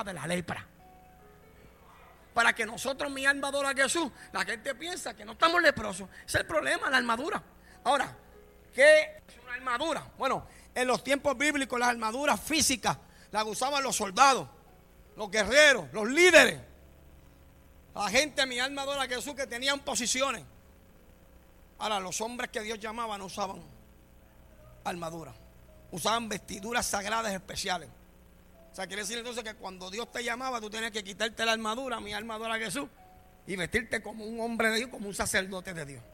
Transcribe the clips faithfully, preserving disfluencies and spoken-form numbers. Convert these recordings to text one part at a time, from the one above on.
marca de la lepra. Para que nosotros, mi alma adora a Jesús, la gente piensa que no estamos leprosos. Ese es el problema, la armadura. Ahora, ¿qué es una armadura? Bueno, en los tiempos bíblicos las armaduras físicas las usaban los soldados, los guerreros, los líderes. La gente, mi alma adora a Jesús, que tenían posiciones. Ahora, los hombres que Dios llamaba no usaban armadura. Usaban vestiduras sagradas especiales. O sea, quiere decir entonces que cuando Dios te llamaba, tú tenías que quitarte la armadura, mi alma adora a Jesús, y vestirte como un hombre de Dios, como un sacerdote de Dios.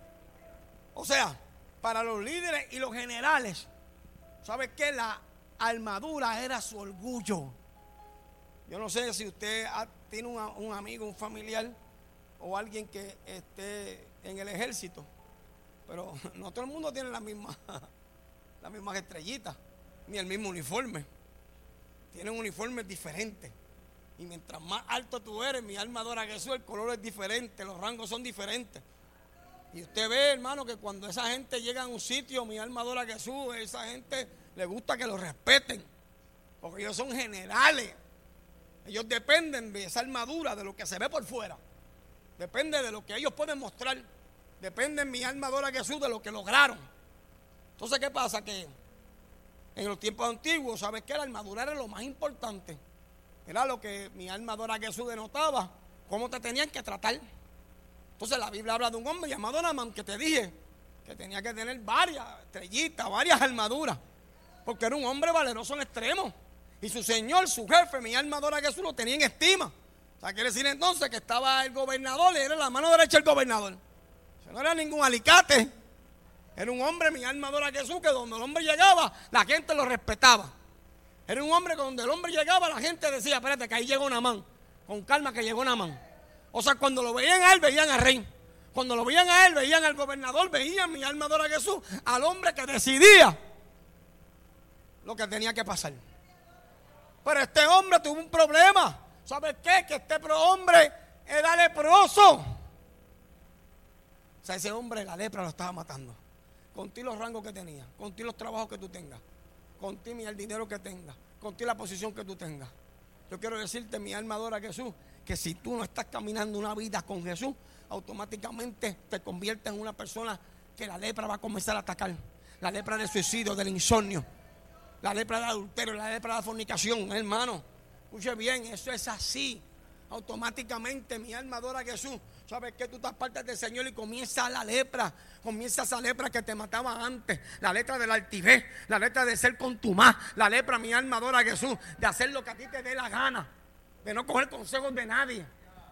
O sea, para los líderes y los generales, ¿sabe qué? La armadura era su orgullo. Yo no sé si usted tiene un, un amigo, un familiar o alguien que esté en el ejército, pero no todo el mundo tiene la misma, las mismas estrellitas, ni el mismo uniforme. Tienen uniformes diferentes. Y mientras más alto tú eres, mi alma adora a Jesús, el color es diferente, los rangos son diferentes. Y usted ve, hermano, que cuando esa gente llega a un sitio, mi alma adora a Jesús, esa gente le gusta que lo respeten, porque ellos son generales. Ellos dependen de esa armadura, de lo que se ve por fuera. Depende de lo que ellos pueden mostrar. Depende, mi alma adora a Jesús, de lo que lograron. Entonces, ¿qué pasa? Que en los tiempos antiguos, ¿sabes qué? La armadura era lo más importante. Era lo que mi alma adora a Jesús denotaba, cómo te tenían que tratar. Entonces la Biblia habla de un hombre llamado Naamán, que te dije que tenía que tener varias estrellitas, varias armaduras, porque era un hombre valeroso en extremo. Y su señor, su jefe, mi alma adora a Jesús, lo tenía en estima. O sea, quiere decir entonces que estaba el gobernador, era la mano derecha del gobernador. O sea, no era ningún alicate. Era un hombre, mi alma adora a Jesús, que donde el hombre llegaba, la gente lo respetaba. Era un hombre que donde el hombre llegaba, la gente decía, espérate, que ahí llegó Naamán. Con calma que llegó Naamán. O sea, cuando lo veían a él, veían al rey. Cuando lo veían a él, veían al gobernador, veían, mi alma adora a Jesús, al hombre que decidía lo que tenía que pasar. Pero este hombre tuvo un problema. ¿Sabes qué? Que este hombre era leproso. O sea, ese hombre, la lepra lo estaba matando. Con ti los rangos que tenía, con ti los trabajos que tú tengas, con ti el dinero que tengas, con ti la posición que tú tengas. Yo quiero decirte, mi alma adora a Jesús, que si tú no estás caminando una vida con Jesús, automáticamente te conviertes en una persona que la lepra va a comenzar a atacar. La lepra del suicidio, del insomnio, la lepra del adulterio, la lepra de la fornicación, hermano. Escuche bien, eso es así. Automáticamente mi alma adora a Jesús. ¿Sabes qué? Tú estás parte del Señor y comienza la lepra. Comienza esa lepra que te mataba antes. La letra de la altivez, la letra de ser contumaz. La lepra, mi alma adora a Jesús, de hacer lo que a ti te dé la gana, de no coger consejos de nadie.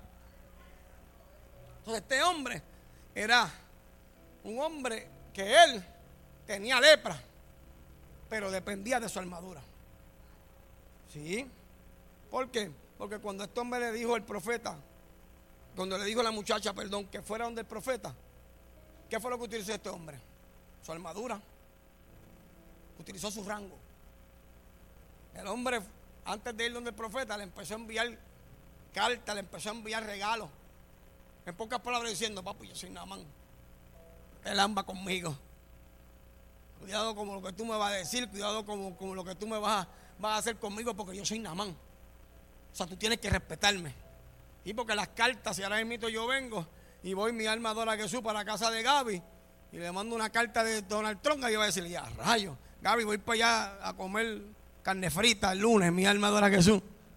Entonces este hombre era un hombre que él tenía lepra, pero dependía de su armadura. ¿Sí? ¿Por qué? Porque cuando este hombre le dijo al profeta, cuando le dijo a la muchacha, perdón, que fuera donde el profeta, ¿qué fue lo que utilizó este hombre? Su armadura. Utilizó su rango. El hombre, antes de ir donde el profeta, le empezó a enviar cartas, le empezó a enviar regalos. En pocas palabras diciendo, papi, yo soy Naamán. Él amba conmigo. Cuidado con lo que tú me vas a decir, cuidado con, con lo que tú me vas a, vas a hacer conmigo, porque yo soy Naamán. O sea, tú tienes que respetarme. Y porque las cartas, si ahora mismo yo vengo y voy, mi alma adora a Jesús, para la casa de Gaby, y le mando una carta de Donald Trump, y yo voy a decirle, ya, rayos, Gaby, voy para allá a comer carne frita el lunes, mi alma adora a Jesús.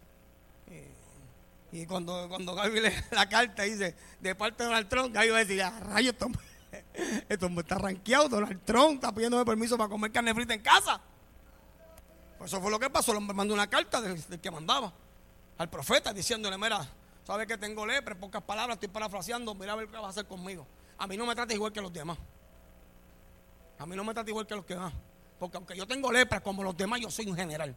Y, y cuando, cuando Gaby lee la carta, dice, de parte de Donald Trump, Gaby va a decir, ya, rayos, esto, esto me está rankeado, Donald Trump está pidiéndome permiso para comer carne frita en casa. Pues eso fue lo que pasó, el hombre mandó una carta del, del que mandaba al profeta, diciéndole, mira, sabes que tengo lepra, en pocas palabras, estoy parafraseando, mira a ver qué vas a hacer conmigo. A mí no me trates igual que los demás. A mí no me trates igual que los demás. Porque aunque yo tengo lepra como los demás, yo soy un general.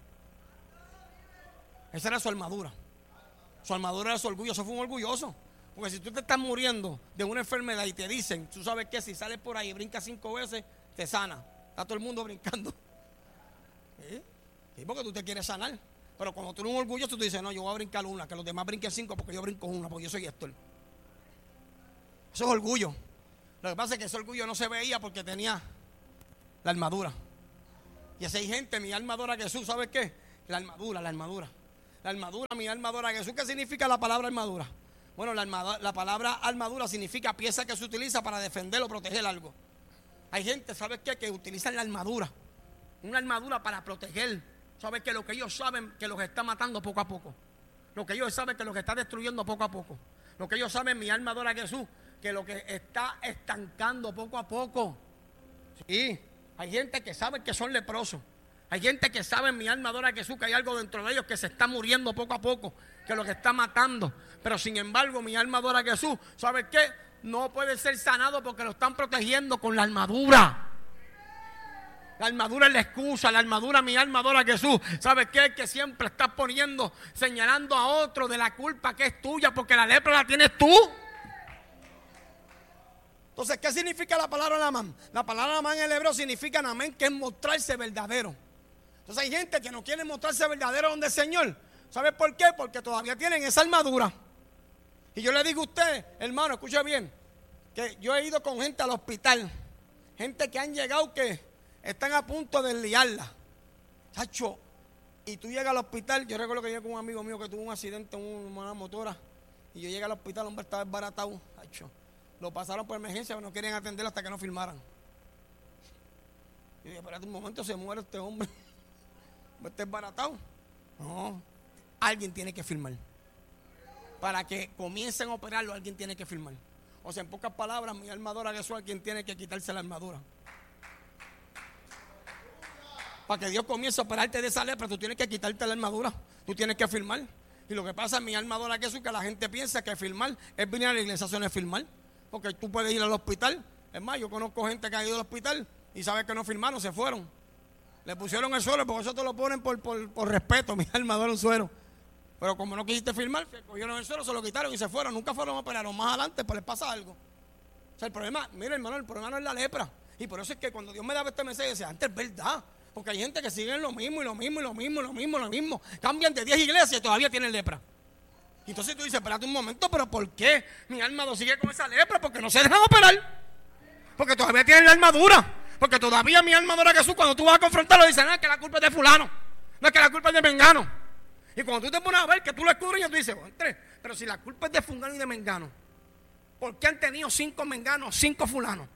Esa era su armadura. Su armadura era su orgullo, eso fue un orgulloso. Porque si tú te estás muriendo de una enfermedad y te dicen, tú sabes que si sales por ahí y brincas cinco veces, te sana. Está todo el mundo brincando. ¿Sí? Sí, porque tú te quieres sanar. Pero cuando tú eres un orgulloso, tú dices, no, yo voy a brincar una, que los demás brinquen cinco, porque yo brinco una, porque yo soy Héctor. Eso es orgullo. Lo que pasa es que ese orgullo no se veía porque tenía la armadura. Y así hay gente, mi alma adora a Jesús, ¿sabes qué? La armadura, la armadura. La La armadura, mi alma adora a Jesús. ¿Qué significa la palabra armadura? Bueno, la, armadura, la palabra armadura significa pieza que se utiliza para defender o proteger algo. Hay gente, ¿sabes qué? Que utilizan la armadura. Una armadura para proteger. ¿Sabes qué? Lo que ellos saben que los está matando poco a poco. Lo que ellos saben que los está destruyendo poco a poco. Lo que ellos saben, mi alma adora a Jesús, que lo que está estancando poco a poco. Sí, hay gente que sabe que son leprosos. Hay gente que sabe, mi alma adora a Jesús, que hay algo dentro de ellos que se está muriendo poco a poco, que lo que está matando. Pero sin embargo, mi alma adora a Jesús, ¿sabes qué? No puede ser sanado porque lo están protegiendo con la armadura. La armadura es la excusa, la armadura, mi alma adora a Jesús. ¿Sabes qué? Que siempre estás poniendo, señalando a otro de la culpa que es tuya, porque la lepra la tienes tú. Entonces, ¿qué significa la palabra Namán? La palabra Namán en el hebreo significa Namán, que es mostrarse verdadero. Entonces hay gente que no quiere mostrarse verdadero donde el Señor. ¿Sabe por qué? Porque todavía tienen esa armadura. Y yo le digo a usted, hermano, escuche bien, que yo he ido con gente al hospital. Gente que han llegado que están a punto de liarla. Chacho, y tú llegas al hospital. Yo recuerdo que llegué con un amigo mío que tuvo un accidente en una motora. Y yo llegué al hospital, el hombre estaba desbaratado. Chacho, lo pasaron por emergencia, pero no querían atenderlo hasta que no firmaran. Y yo dije, espérate un momento, se muere este hombre. ¿Está desbaratado? No, alguien tiene que firmar. Para que comiencen a operarlo, alguien tiene que firmar. O sea, en pocas palabras, mi alma adora a Jesús, alguien tiene que quitarse la armadura. Para que Dios comience a operarte de esa lepra, tú tienes que quitarte la armadura. Tú tienes que firmar. Y lo que pasa en mi alma adora a Jesús, que la gente piensa que firmar es venir a la iglesia, eso no es firmar. Porque tú puedes ir al hospital. Es más, yo conozco gente que ha ido al hospital y sabe que no firmaron, se fueron. Le pusieron el suero, porque eso te lo ponen por, por, por respeto. Mi alma adora un suero. Pero como no quisiste firmar, se cogieron el suero, se lo quitaron y se fueron. Nunca fueron a operar. Más adelante, pues les pasa algo. O sea, el problema, mira hermano, el problema no es la lepra. Y por eso es que cuando Dios me daba este mensaje, decía, antes es verdad. Porque hay gente que sigue lo mismo y lo mismo y lo mismo y lo mismo y lo mismo. Cambian de diez iglesias y todavía tienen lepra. Y entonces tú dices, espérate un momento, pero ¿por qué mi alma no sigue con esa lepra? Porque no se dejan operar. Porque todavía tienen la armadura. Porque todavía mi alma adora a Jesús. Cuando tú vas a confrontarlo, dice, no, es que la culpa es de fulano. No es que la culpa es de mengano. Y cuando tú te pones a ver que tú lo escudriñas, tú dices, bueno, pero si la culpa es de fulano y de mengano, ¿por qué han tenido cinco menganos, cinco fulanos?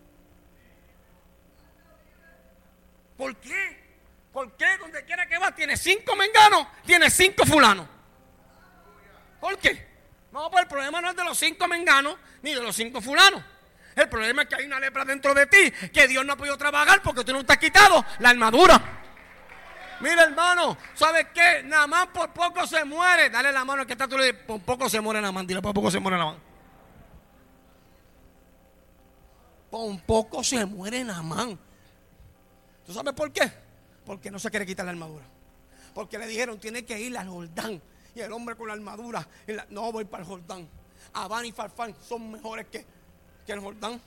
¿Por qué? ¿Por qué donde quiera que vas tiene cinco menganos, tiene cinco fulanos? ¿Por qué? No, pues el problema no es de los cinco menganos ni de los cinco fulanos. El problema es que hay una lepra dentro de ti que Dios no ha podido trabajar porque tú no te has quitado la armadura. Mira, hermano, ¿sabes qué? Namán por poco se muere. Dale la mano al que está tú le dices, por poco se muere Namán. Dile, por poco se muere Namán. Por poco se muere Namán. ¿Tú sabes por qué? Porque no se quiere quitar la armadura. Porque le dijeron, tiene que ir al Jordán. Y el hombre con la armadura, la, no voy para el Jordán. Abán y Farfán son mejores que, que el Jordán.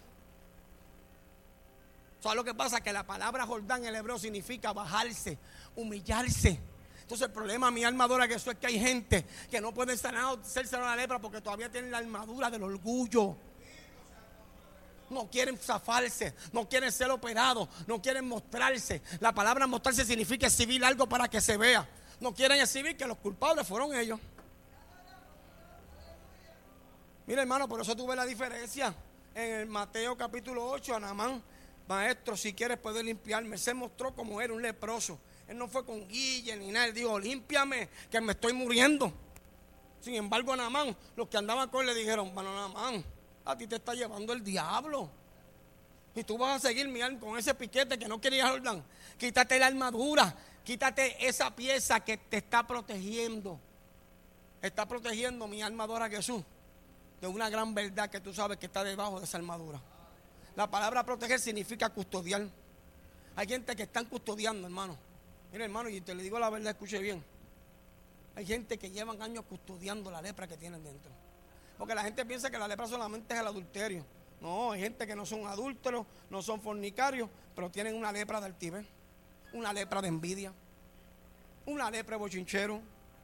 ¿Sabes lo que pasa? Que la palabra Jordán en el hebreo significa bajarse, humillarse. Entonces el problema, mi alma adora, que eso es que hay gente que no puede sanar, ser sanada la lepra porque todavía tienen la armadura del orgullo. No quieren zafarse, no quieren ser operados, no quieren mostrarse. La palabra mostrarse significa exhibir algo para que se vea. No quieren exhibir que los culpables fueron ellos. Mira, hermano, por eso tuve la diferencia. En el Mateo capítulo ocho, a Namán, maestro, si quieres poder limpiarme. Él se mostró como era un leproso. Él no fue con guille ni nada. Él dijo, límpiame, que me estoy muriendo. Sin embargo, a Namán, los que andaban con él le dijeron, bueno, Namán, a ti te está llevando el diablo. Y tú vas a seguir, mirando con ese piquete que no quería Jordán. Quítate la armadura, quítate esa pieza que te está protegiendo. Está protegiendo mi alma adora a Jesús de una gran verdad que tú sabes que está debajo de esa armadura. La palabra proteger significa custodiar. Hay gente que están custodiando, hermano. Mira, hermano, y te le digo la verdad, escuche bien. Hay gente que llevan años custodiando la lepra que tienen dentro. Porque la gente piensa que la lepra solamente es el adulterio. No, hay gente que no son adúlteros, no son fornicarios, pero tienen una lepra de altivez, una lepra de envidia, una lepra de bochinchero,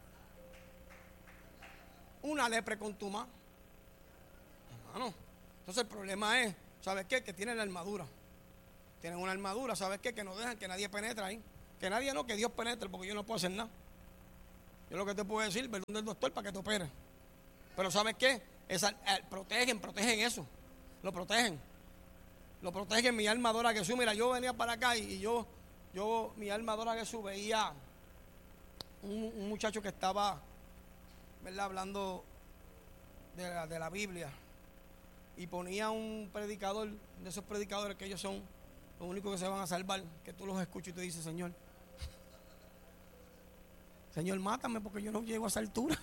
una lepra contumaz. Hermano, entonces el problema es, ¿sabes qué? Que tienen la armadura. Tienen una armadura, ¿sabes qué? Que no dejan que nadie penetre ahí. Que nadie no, que Dios penetre, porque yo no puedo hacer nada. Yo lo que te puedo decir, perdón del doctor para que te opere. Pero ¿sabes qué? Esa, eh, protegen, protegen eso. Lo protegen. Lo protegen, mi alma adora a Jesús. Mira, yo venía para acá y, y yo, yo, mi alma adora a Jesús, veía un, un muchacho que estaba, ¿verdad?, hablando de la, de la Biblia. Y ponía un predicador, de esos predicadores que ellos son los únicos que se van a salvar, que tú los escuchas y te dices, Señor, Señor, mátame porque yo no llego a esa altura.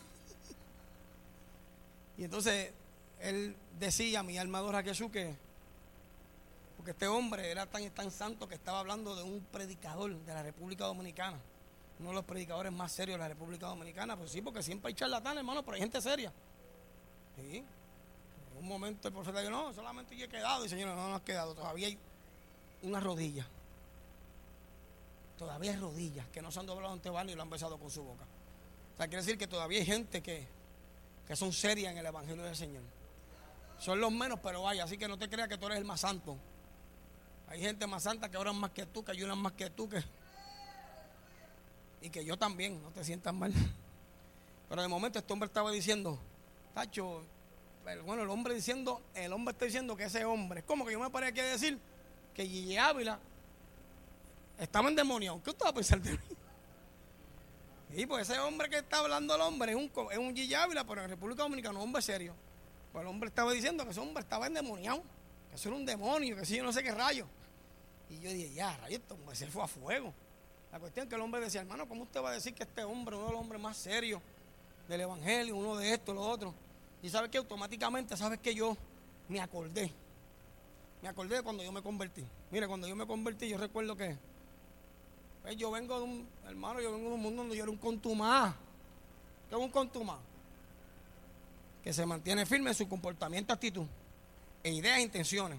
Y entonces él decía, mi alma adora a Jesús, que porque este hombre era tan, tan santo que estaba hablando de un predicador de la República Dominicana, uno de los predicadores más serios de la República Dominicana. Pues sí, porque siempre hay charlatanes, hermano, pero hay gente seria. Sí. En un momento el profeta dijo, no, solamente yo he quedado. Y Señor, no, no has quedado, todavía hay una rodilla. Todavía hay rodillas que no se han doblado ante vano y lo han besado con su boca. O sea, quiere decir que todavía hay gente que, que son serias en el Evangelio del Señor. Son los menos, pero vaya, así que no te creas que tú eres el más santo. Hay gente más santa que oran más que tú, que ayunan más que tú, que y que yo también, no te sientas mal. Pero de momento este hombre estaba diciendo, Tacho, bueno, el hombre diciendo, el hombre está diciendo que ese hombre, es como que yo me paré aquí a decir que Gigi Ávila estaba endemoniado. ¿Qué usted va a pensar de mí? Y pues ese hombre que está hablando el hombre es un, es un Gigi Ávila, pero en la República Dominicana un hombre serio. Pues el hombre estaba diciendo que ese hombre estaba endemoniado, que eso era un demonio, que sí, yo no sé qué rayo. Y yo dije, ya, rayo, este hombre se fue a fuego. La cuestión es que el hombre decía, hermano, ¿cómo usted va a decir que este hombre, uno de los hombres más serios del Evangelio, uno de esto, lo otro? Y sabes que automáticamente, sabes que yo me acordé. Me acordé de cuando yo me convertí. Mira, cuando yo me convertí, yo recuerdo que pues yo vengo de un, hermano, yo vengo de un mundo donde yo era un contumaz. ¿Qué es un contumaz? Que se mantiene firme en su comportamiento, actitud, e ideas e intenciones.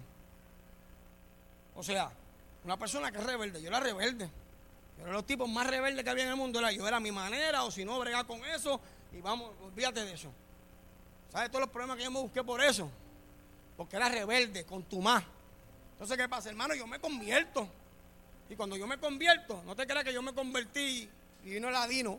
O sea, una persona que es rebelde, yo era rebelde. Yo era los tipos más rebeldes que había en el mundo. Era, yo era mi manera, o si no, bregar con eso, y vamos, olvídate de eso. ¿Sabes todos los problemas que yo me busqué por eso? Porque era rebelde, contumaz. Entonces, ¿qué pasa, hermano? Yo me convierto. Y cuando yo me convierto, no te creas que yo me convertí y vino el ladino.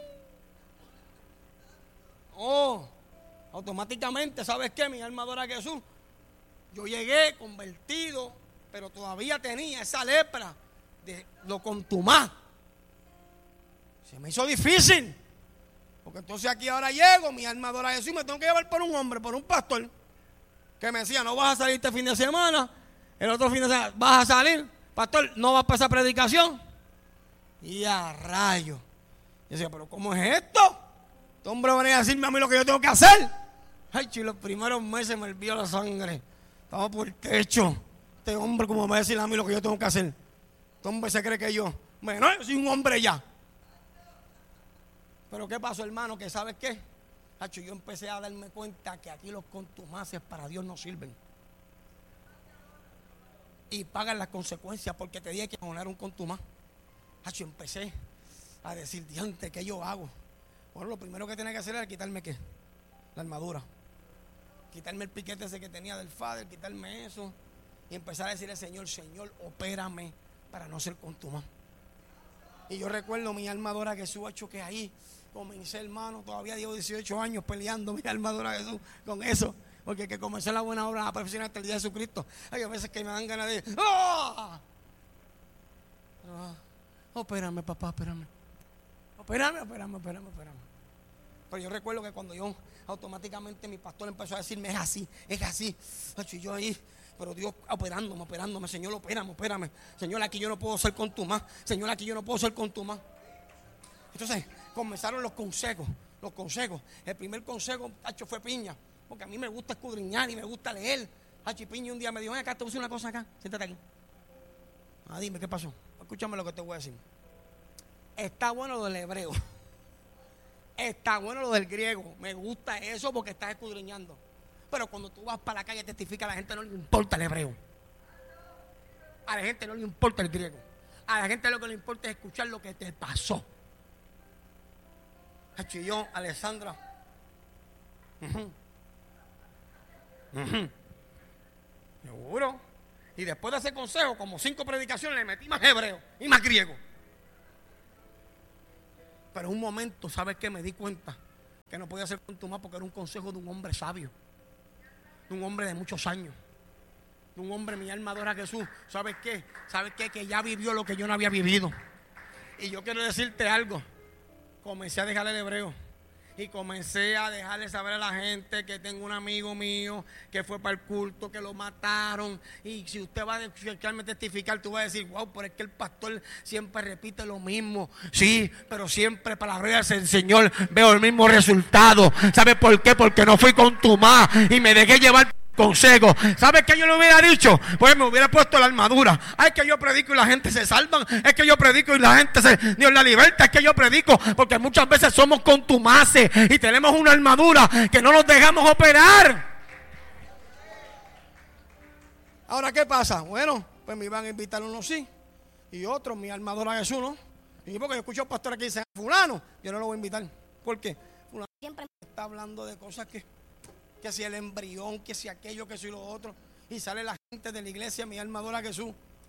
Oh, automáticamente, ¿sabes qué? Mi alma adora a Jesús. Yo llegué convertido, pero todavía tenía esa lepra de lo contumaz. Se me hizo difícil. Porque entonces aquí ahora llego, mi alma adora a Jesús y me tengo que llevar por un hombre, por un pastor, que me decía, no vas a salir este fin de semana, el otro fin de semana vas a salir, pastor, no vas para esa predicación. Y a rayo. Yo decía, pero ¿cómo es esto? Este hombre venía a decirme a mí lo que yo tengo que hacer. Ay, chico, los primeros meses me hirvió la sangre. Estaba por el techo. Este hombre, ¿cómo me va a decir a mí lo que yo tengo que hacer? Este hombre se cree que yo, bueno, yo soy un hombre ya. Pero ¿qué pasó, hermano? Que ¿sabes qué? Hacho, yo empecé a darme cuenta que aquí los contumaces para Dios no sirven. Y pagan las consecuencias porque te dije que poner un contumaz. Hacho, empecé a decir, diante, ¿qué yo hago? Bueno, lo primero que tenía que hacer era quitarme ¿qué? La armadura. Quitarme el piquete ese que tenía del Father, quitarme eso. Y empezar a decirle al Señor, Señor, opérame para no ser contumaz. Y yo recuerdo mi alma adora a Jesús, hecho que ahí comencé, hermano, todavía llevo dieciocho años peleando mi alma adora a Jesús con eso, porque que comencé la buena obra profesional hasta el día de Jesucristo. Hay a veces que me dan ganas de ¡oh! oh, opérame, papá, opérame. Opérame, opérame, opérame, opérame. Pero yo recuerdo que cuando yo automáticamente mi pastor empezó a decirme, es así, es así. Y yo ahí, pero Dios operándome, operándome, Señor, opérame, opérame. Señor, aquí yo no puedo ser contumaz. Señor, aquí yo no puedo ser contumaz. Entonces comenzaron los consejos, los consejos. El primer consejo, Hacho, fue Piña, porque a mí me gusta escudriñar y me gusta leer. Hacho, y Piña un día me dijo, ven acá, te voy a decir una cosa acá, siéntate aquí. Ah, dime, ¿qué pasó? Escúchame lo que te voy a decir. Está bueno lo del hebreo. Está bueno lo del griego. Me gusta eso porque estás escudriñando. Pero cuando tú vas para la calle a testificar, a la gente no le importa el hebreo. A la gente no le importa el griego. A la gente lo que le importa es escuchar lo que te pasó. Y yo, Alessandra, uh-huh. Uh-huh. Seguro. Y después de ese consejo, como cinco predicaciones, le metí más hebreo y más griego. Pero en un momento, ¿sabes qué? Me di cuenta que no podía ser contumaz porque era un consejo de un hombre sabio, de un hombre de muchos años, de un hombre, mi alma adora a Jesús. ¿Sabes qué? ¿Sabes qué? Que ya vivió lo que yo no había vivido. Y yo quiero decirte algo. Comencé a dejar el hebreo y comencé a dejarle saber a la gente que tengo un amigo mío que fue para el culto, que lo mataron. Y si usted va a escucharme testificar, tú vas a decir, wow, pero es que el pastor siempre repite lo mismo. Sí, pero siempre para la gloria del Señor veo el mismo resultado. ¿Sabe por qué? Porque no fui contumaz y me dejé llevar consejo. ¿Sabes qué yo le hubiera dicho? Pues me hubiera puesto la armadura. Ay, que yo predico y la gente se salvan. Es que yo predico y la gente se Dios la liberta. Es que yo predico porque muchas veces somos contumaces y tenemos una armadura que no nos dejamos operar. Ahora, ¿qué pasa? Bueno, pues me iban a invitar unos sí y otros, mi armadura Jesús, ¿no? Y porque yo escucho pastores que dicen, fulano, yo no lo voy a invitar. ¿Por qué? Fulano siempre me está hablando de cosas que que si el embrión, que si aquello, que si lo otro, y sale la gente de la iglesia, mi alma adora a Jesús.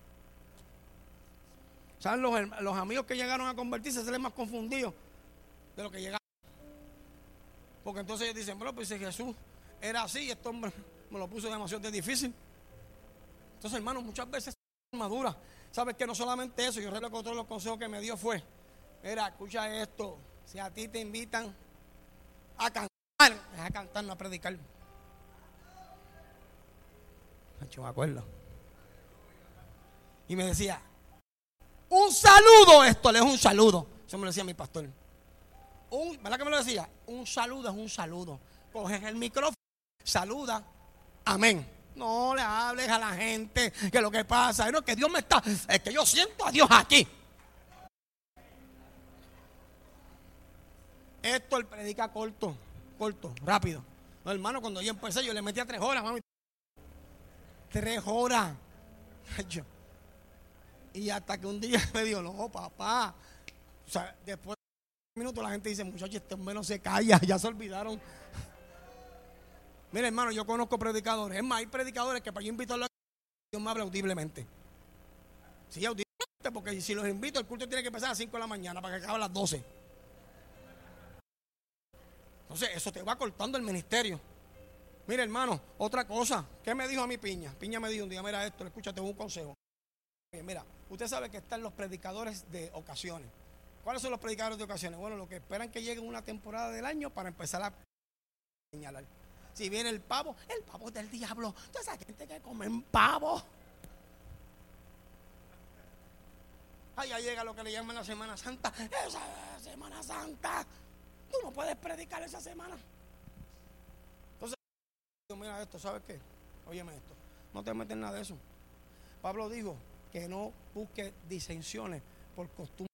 ¿Saben? Los, los amigos que llegaron a convertirse salen más confundidos de lo que llegaron. Porque entonces ellos dicen, bro, pues si Jesús era así, este hombre me lo puso demasiado difícil. Entonces, hermano, muchas veces armadura. ¿Sabes que no solamente eso? Yo recuerdo que otro de los consejos que me dio fue, mira, escucha esto, si a ti te invitan a cantar, a cantar, no a predicar. Yo me acuerdo. Y me decía, un saludo, esto le es un saludo. Eso me lo decía mi pastor. Un, ¿verdad que me lo decía? Un saludo es un saludo. Coges el micrófono, saluda, amén. No le hables a la gente que lo que pasa, no, que Dios me está, es que yo siento a Dios aquí. Esto el predica corto. Corto, rápido. No, hermano, cuando yo empecé, yo le metía tres horas, mami. Tres horas. Y hasta que un día me dijo, no, papá. O sea, después de un minuto la gente dice, muchachos, este hombre no se calla, ya se olvidaron. Mira, hermano, yo conozco predicadores. Es más, hay predicadores que para yo invitarlos a Dios me habla audiblemente. Sí, audiblemente, porque si los invito, el culto tiene que empezar a las cinco de la mañana para que acabe a las doce. Entonces, eso te va cortando el ministerio. Mira, hermano, otra cosa. ¿Qué me dijo a mi Piña? Piña me dijo un día, mira esto, escúchate un consejo. Mira, usted sabe que están los predicadores de ocasiones. ¿Cuáles son los predicadores de ocasiones? Bueno, los que esperan que llegue una temporada del año para empezar a señalar. Si viene el pavo, el pavo es del diablo. Toda esa gente que comen pavo. Allá llega lo que le llaman la Semana Santa. Esa Semana Santa. Tú no puedes predicar esa semana. Entonces, mira esto, ¿sabes qué? Óyeme esto, no te metes en nada de eso. Pablo dijo que no busque disensiones por costumbre.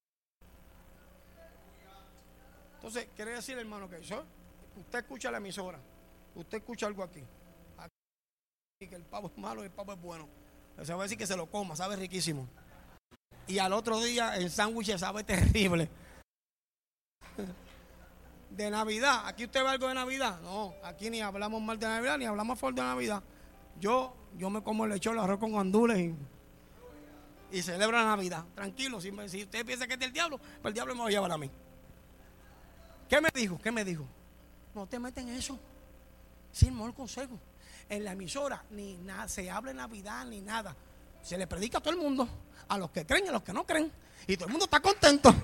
Entonces, quiere decir, hermano, que eso, usted escucha la emisora, usted escucha algo aquí, aquí que el pavo es malo y el pavo es bueno. Se va a decir que se lo coma, sabe riquísimo. Y al otro día el sándwich sabe terrible. De Navidad, aquí usted ve algo de Navidad. No, aquí ni hablamos mal de Navidad, ni hablamos a favor de Navidad. Yo, yo me como el lechón, el arroz con gandules y, y celebro la Navidad. Tranquilo, si, me, si usted piensa que es del diablo, pues el diablo me va a llevar a mí. ¿Qué me dijo? ¿Qué me dijo? No te metes en eso. Sin mejor consejo. En la emisora ni nada, se habla de Navidad ni nada. Se le predica a todo el mundo, a los que creen y a los que no creen. Y todo el mundo está contento.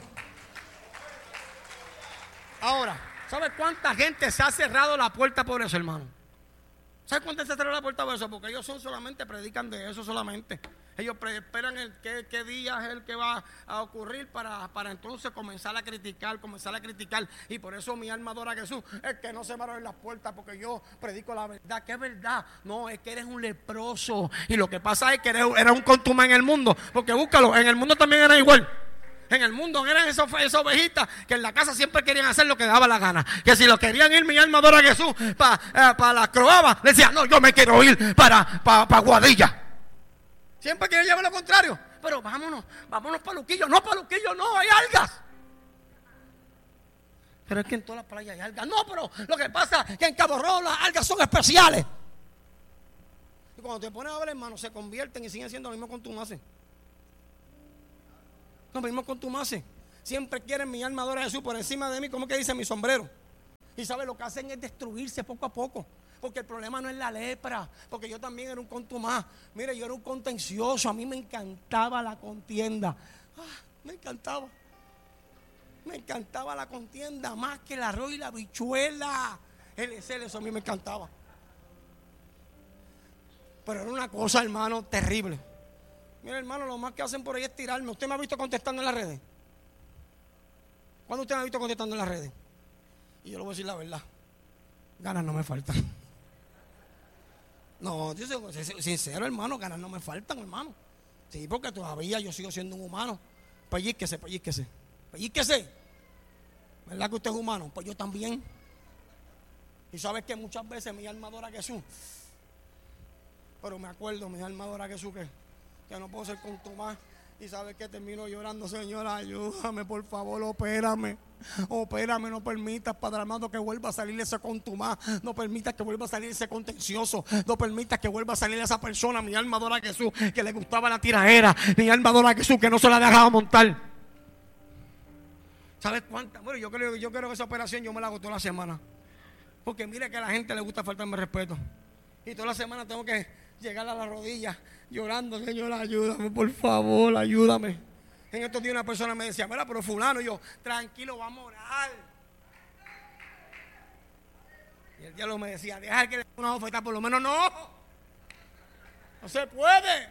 Ahora, ¿sabe cuánta gente se ha cerrado la puerta por eso, hermano? ¿Sabe cuánta se ha cerrado la puerta por eso? Porque ellos son solamente, predican de eso solamente. Ellos esperan el qué, qué día es el que va a ocurrir para, para entonces comenzar a criticar, comenzar a criticar. Y por eso mi alma adora a Jesús. Es que no se me abren las puertas porque yo predico la verdad. ¿Qué es verdad? No, es que eres un leproso. Y lo que pasa es que eres, eres un contumaz en el mundo. Porque búscalo, en el mundo también era igual. En el mundo eran esas, esas ovejitas que en la casa siempre querían hacer lo que daba la gana. Que si lo querían ir, mi alma adora a Jesús, para eh, pa la croaba, le decían, no, yo me quiero ir para pa, pa Guadilla. Siempre quieren llevar lo contrario. Pero vámonos, vámonos para Luquillo. No, para Luquillo no, hay algas. Pero es que en todas las playas hay algas. No, pero lo que pasa es que en Cabo Rojo las algas son especiales. Y cuando te pones a ver, hermano, se convierten y siguen siendo lo mismo contumaces. Lo mismo contumaces. siempre quieren mi alma adora a Jesús por encima de mí. ¿Cómo que dice mi sombrero? Y sabe, lo que hacen es destruirse poco a poco. Porque el problema no es la lepra, porque yo también era un contumaz. Mire, yo era un contencioso, a mí me encantaba la contienda. Ah, me encantaba. Me encantaba la contienda más que el arroz y la habichuela. El Excel, eso a mí me encantaba. Pero era una cosa, hermano, terrible. Mira, hermano, lo más que hacen por ahí es tirarme. ¿Usted me ha visto contestando en las redes? ¿Cuándo usted me ha visto contestando en las redes? Y yo le voy a decir la verdad. Ganas no me faltan. No, yo soy sincero, hermano, ganas no me faltan, hermano. Sí, porque todavía yo sigo siendo un humano. Pellízquese, pellízquese. Pellízquese. ¿Verdad que usted es humano? Pues yo también. Y sabes que muchas veces mi alma adora a Jesús. Pero me acuerdo, mi alma adora a Jesús, que, que no puedo ser contumaz. Y sabes que termino llorando, Señor, ayúdame, por favor, opérame. Opérame, no permitas, Padre amado, que vuelva a salir ese contumaz. No permitas que vuelva a salir ese contencioso. No permitas que vuelva a salir esa persona. Mi alma adora a Jesús, que le gustaba la tiraera. Mi alma adora a Jesús, que no se la dejaba montar. ¿Sabes cuántas? Bueno, yo creo, yo creo que esa operación yo me la hago toda la semana. Porque mire que a la gente le gusta faltarme respeto. Y toda la semana tengo que llegar a las rodillas llorando, Señor, ayúdame, por favor, ayúdame. En estos días una persona me decía, mira, pero fulano, y yo, tranquilo, vamos a orar. Y el diablo me decía, deja que le dé una oferta, por lo menos no. No se puede.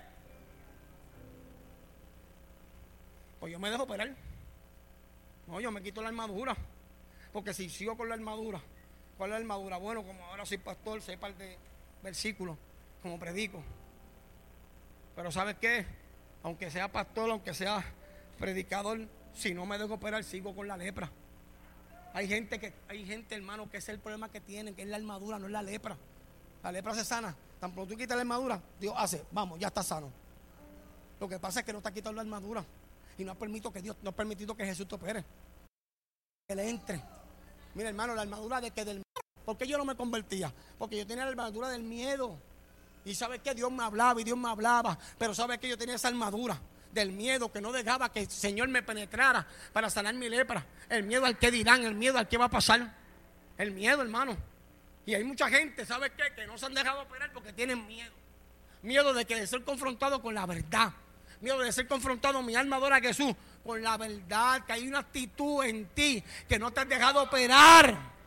Pues yo me dejo operar. No, yo me quito la armadura. Porque si sigo con la armadura, ¿cuál es la armadura? Bueno, como ahora soy pastor, sé parte de versículos, como predico. Pero ¿sabes qué? Aunque sea pastor, aunque sea predicador, si no me dejo operar, sigo con la lepra. Hay gente que, hay gente, hermano, que ese es el problema que tienen, que es la armadura, no es la lepra. La lepra se sana. Tan pronto tú quitas la armadura, Dios hace, vamos, ya está sano. Lo que pasa es que no está quitando la armadura. Y no ha permitido que Dios, no ha permitido que Jesús te opere. Que le entre. Mira, hermano, la armadura de que del miedo. ¿Por qué yo no me convertía? Porque yo tenía la armadura del miedo. Y sabes que Dios me hablaba y Dios me hablaba. Pero sabes que yo tenía esa armadura del miedo que no dejaba que el Señor me penetrara para sanar mi lepra. El miedo al que dirán, el miedo al que va a pasar. El miedo, hermano. Y hay mucha gente, ¿sabes qué? Que no se han dejado operar porque tienen miedo. Miedo de que de ser confrontado con la verdad. Miedo de ser confrontado, mi alma adora a Jesús, con la verdad, que hay una actitud en ti que no te has dejado operar.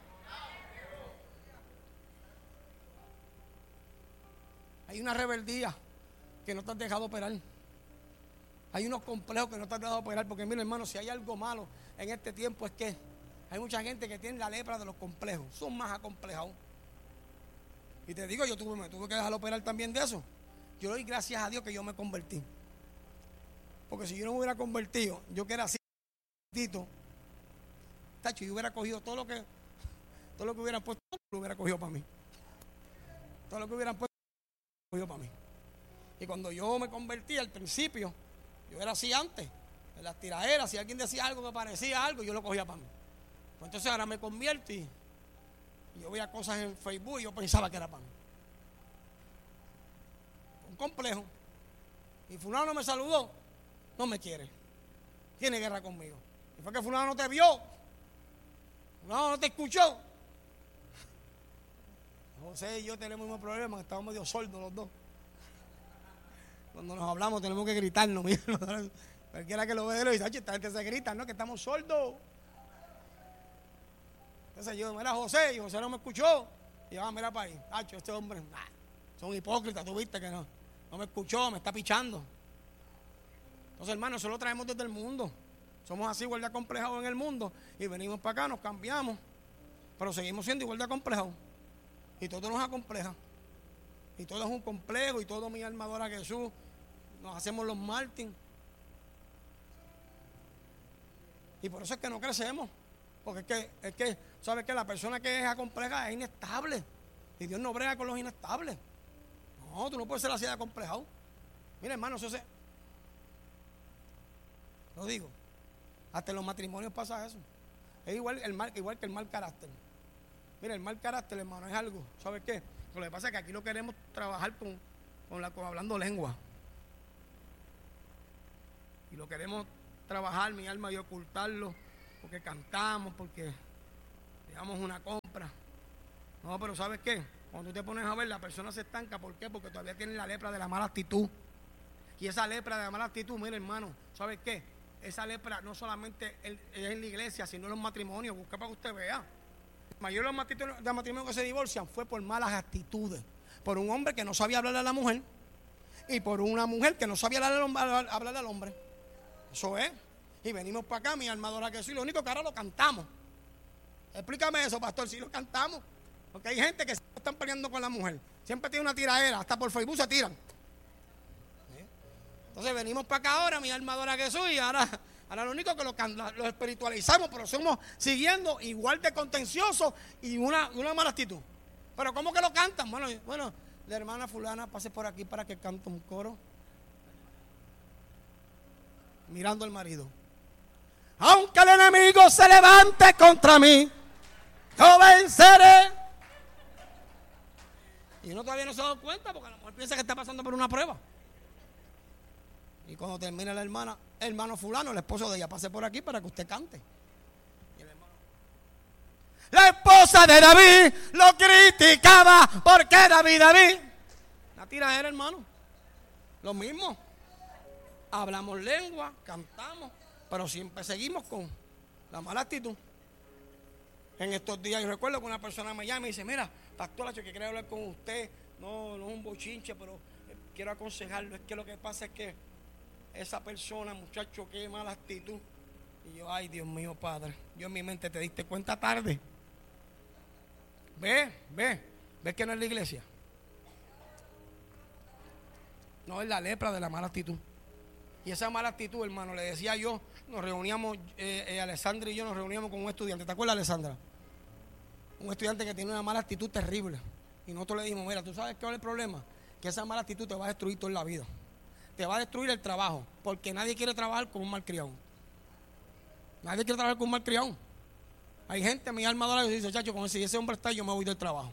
Hay una rebeldía que no te has dejado operar. Hay unos complejos que no te has dejado operar. Porque mira, hermano, si hay algo malo en este tiempo es que hay mucha gente que tiene la lepra de los complejos. Son más acomplejados. Y te digo, yo tuve, me tuve que dejar operar también de eso. Yo doy gracias a Dios que yo me convertí. Porque si yo no me hubiera convertido, yo que era así, tacho, yo hubiera cogido todo lo que todo lo que hubieran puesto, lo hubiera cogido para mí. Todo lo que hubieran puesto, lo cogido para mí. Y cuando yo me convertí al principio, yo era así antes, en las tiraderas, si alguien decía algo que parecía algo, yo lo cogía para mí. Pues entonces ahora me convierto y, y yo veía cosas en Facebook y yo pensaba que era para mí. Un complejo. Y fulano no me saludó, no me quiere. Tiene guerra conmigo. Y fue que fulano no te vio, fulano no te escuchó. José y yo tenemos un problema, estamos medio sordos los dos. Cuando nos hablamos tenemos que gritarnos. Cualquiera que lo ve lo dice, esta gente se grita, ¿no? Que estamos sordos. Entonces yo, mira José, y José no me escuchó. Y yo, ah, mira para ahí, Hacho, este hombre, nah, son hipócritas, tú viste que no, no me escuchó, me está pichando. Entonces, hermano, eso lo traemos desde el mundo. Somos así igual de acomplejados en el mundo. Y venimos para acá, nos cambiamos, pero seguimos siendo igual de acomplejados. Y todo nos acompleja. Y todo es un complejo, y todo mi alma adora a Jesús. Nos hacemos los Martín. Y por eso es que no crecemos. Porque es que, es que ¿sabes qué? La persona que es acompleja es inestable. Y Dios no brega con los inestables. No, tú no puedes ser así de acomplejado. Mira, hermano, eso se... Lo digo. Hasta en los matrimonios pasa eso. Es igual, el mal, igual que el mal carácter. Mira, el mal carácter, hermano, es algo. ¿Sabes qué? Lo que pasa es que aquí no queremos trabajar con, con, la, con hablando lengua. Y lo queremos trabajar mi alma y ocultarlo, porque cantamos, porque llevamos una compra. No, pero ¿sabes qué? Cuando tú te pones a ver, la persona se estanca. ¿Por qué? Porque todavía tiene la lepra de la mala actitud. Y esa lepra de la mala actitud, mire hermano, ¿sabes qué? Esa lepra no solamente es en la iglesia, sino en los matrimonios. Busca para que usted vea. La mayoría de los matrimonios, de matrimonios que se divorcian fue por malas actitudes. Por un hombre que no sabía hablarle a la mujer y por una mujer que no sabía hablarle al hombre. Eso es. Y venimos para acá, mi alma adora que sí. Lo único que ahora lo cantamos. Explícame eso, pastor, si lo cantamos. Porque hay gente que se están peleando con la mujer. Siempre tiene una tiradera, hasta por Facebook se tiran. Entonces venimos para acá ahora, mi alma adora a Jesús, y ahora, ahora lo único que lo, lo espiritualizamos, pero somos siguiendo igual de contenciosos y una, una mala actitud. Pero ¿cómo que lo cantan? Bueno, bueno, la hermana fulana pase por aquí para que cante un coro. Mirando al marido. Aunque el enemigo se levante contra mí, yo venceré. Y uno todavía no se ha dado cuenta porque a lo mejor piensa que está pasando por una prueba. Y cuando termina la hermana, hermano fulano, el esposo de ella, pase por aquí para que usted cante. Y el hermano, la esposa de David lo criticaba porque David, David. Una tiradera, hermano. Lo mismo. Hablamos lengua, cantamos, pero siempre seguimos con la mala actitud. En estos días yo recuerdo que una persona me llama y me dice, mira, pastor, yo que quiero hablar con usted, no, no es un bochinche, pero quiero aconsejarlo. Es que lo que pasa es que esa persona, muchacho, qué mala actitud. Y yo, ay, Dios mío, Padre, yo en mi mente, ¿te diste cuenta tarde? Ve, ve, ve que no es la iglesia. No, es la lepra de la mala actitud. Y esa mala actitud, hermano, le decía yo, nos reuníamos, eh, eh, Alessandra y yo nos reuníamos con un estudiante. ¿Te acuerdas, Alessandra? Un estudiante que tiene una mala actitud terrible. Y nosotros le dijimos, mira, ¿tú sabes cuál es el problema? Que esa mala actitud te va a destruir toda la vida. Te va a destruir el trabajo, porque nadie quiere trabajar con un malcriado. Nadie quiere trabajar con un malcriado. Hay gente, mi alma adora, que dice, chacho, con ese, ese hombre está, yo me voy del trabajo.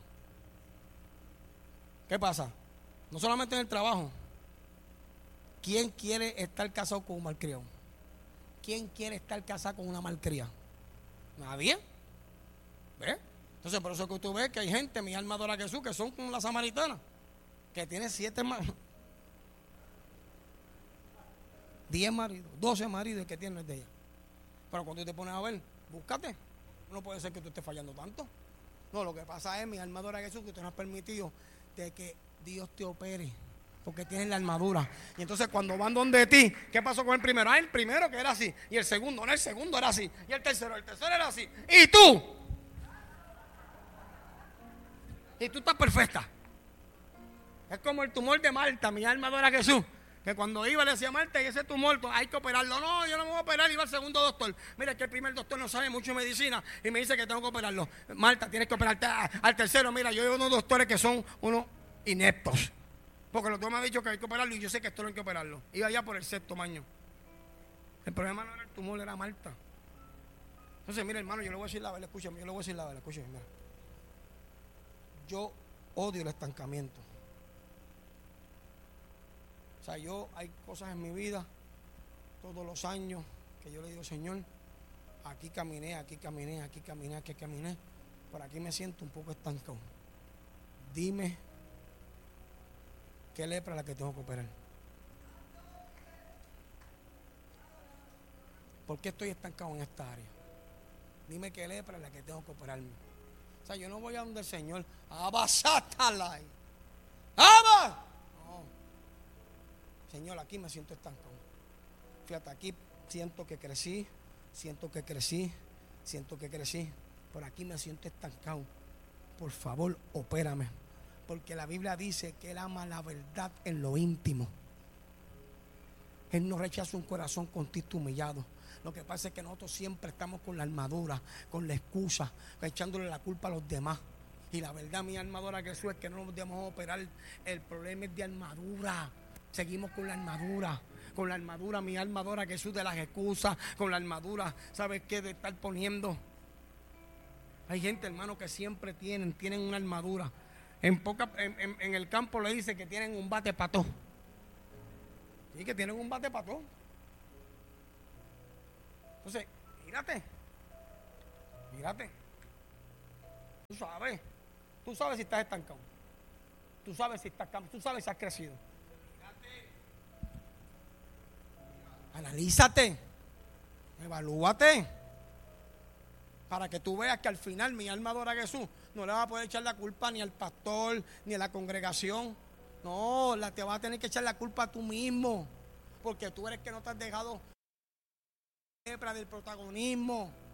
¿Qué pasa? No solamente en el trabajo. ¿Quién quiere estar casado con un malcriado? ¿Quién quiere estar casado con una malcriada? Nadie. ¿Ves? Entonces, por eso que tú ves que hay gente, mi alma adora a Jesús, que son como la samaritana, que tiene siete maridos, diez maridos, doce maridos que tiene de ella. Pero cuando tú te pones a ver, búscate. No puede ser que tú estés fallando tanto. No, lo que pasa es, mi alma adora a Jesús, que tú no has permitido de que Dios te opere, porque tienes la armadura. Y entonces cuando van donde ti, ¿qué pasó con el primero? Ah, el primero que era así, y el segundo, no, el segundo era así, y el tercero, el tercero era así. ¿Y tú? Y tú estás perfecta. Es como el tumor de Marta, mi alma adora a Jesús, que cuando iba le decía a Marta, y ese tumor hay que operarlo. No, yo no me voy a operar. Iba al segundo doctor. Mira que el primer doctor no sabe mucho de medicina y me dice que tengo que operarlo. Marta, tienes que operarte. Al tercero, mira, yo llevo unos doctores que son unos ineptos, porque los dos me han dicho que hay que operarlo y yo sé que esto no hay que operarlo. Iba allá por el sexto año. El problema no era el tumor, era Marta. Entonces, mira, hermano, yo le voy a decir la verdad, escúchame, yo le voy a decir la verdad, escúchame, mira. Yo odio el estancamiento. O sea, yo, hay cosas en mi vida, todos los años, que yo le digo, Señor, aquí caminé, aquí caminé, aquí caminé, aquí caminé, por aquí me siento un poco estancado. Dime qué lepra es la que tengo que operar. ¿Por qué estoy estancado en esta área? Dime qué lepra es la que tengo que operarme. O sea, yo no voy a donde el Señor, abasátala. ¡Aba! No. Señor, aquí me siento estancado. Fíjate, aquí siento que crecí, siento que crecí, siento que crecí. Por aquí me siento estancado. Por favor, opérame. Porque la Biblia dice que Él ama la verdad en lo íntimo. Él no rechaza un corazón contrito humillado. Lo que pasa es que nosotros siempre estamos con la armadura, con la excusa, echándole la culpa a los demás. Y la verdad, mi armadura que eso es que no nos debemos operar. El problema es de armadura. Seguimos con la armadura. Con la armadura, mi armadura que Jesús de las excusas. Con la armadura, ¿sabes qué? De estar poniendo. Hay gente, hermano, que siempre tienen, tienen una armadura. En, poca, en, en, en el campo le dice que tienen un bate pató. Sí, que tienen un bate pató. Entonces, mírate. Mírate. Tú sabes. Tú sabes si estás estancado. Tú sabes si estás cambiando. Tú sabes si has crecido. Mírate. Analízate. Evalúate. Para que tú veas que al final mi alma adora a Jesús. No le vas a poder echar la culpa ni al pastor, ni a la congregación. No, la, te vas a tener que echar la culpa a tú mismo. Porque tú eres que no te has dejado lepra del protagonismo.